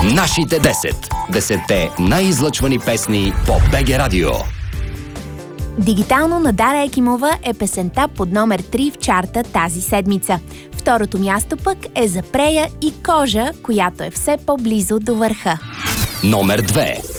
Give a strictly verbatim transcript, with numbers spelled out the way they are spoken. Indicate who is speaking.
Speaker 1: Нашите десет. Десетте най-излъчвани песни по БГ Радио.
Speaker 2: Дигитално на Дара Екимова е песента под номер три в чарта тази седмица. Второто място пък е за Прея и Кожа, която е все по-близо до върха.
Speaker 1: Номер две.